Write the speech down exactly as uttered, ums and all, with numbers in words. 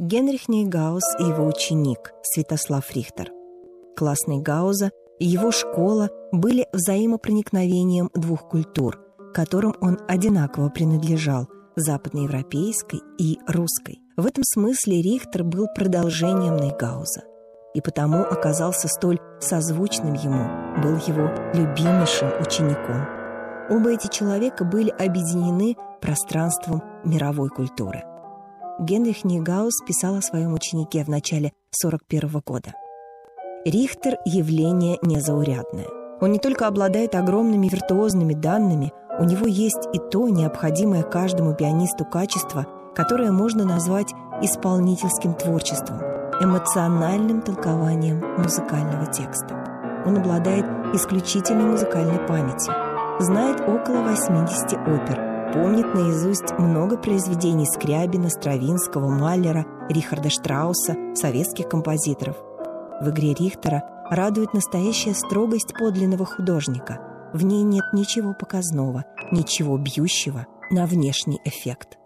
Генрих Нейгаус и его ученик Святослав Рихтер. Класс Нейгауза и его школа были взаимопроникновением двух культур, которым он одинаково принадлежал – западноевропейской и русской. В этом смысле Рихтер был продолжением Нейгауза и потому оказался столь созвучным ему, был его любимейшим учеником. Оба эти человека были объединены пространством мировой культуры. Генрих Нейгаус писал о своем ученике в начале сорок первого года. Рихтер – явление незаурядное. Он не только обладает огромными виртуозными данными, у него есть и то необходимое каждому пианисту качество, которое можно назвать исполнительским творчеством, эмоциональным толкованием музыкального текста. Он обладает исключительной музыкальной памятью, знает около восьмидесяти опер, помнит наизусть много произведений Скрябина, Стравинского, Маллера, Рихарда Штрауса, советских композиторов. В игре Рихтера радует настоящая строгость подлинного художника. В ней нет ничего показного, ничего бьющего на внешний эффект.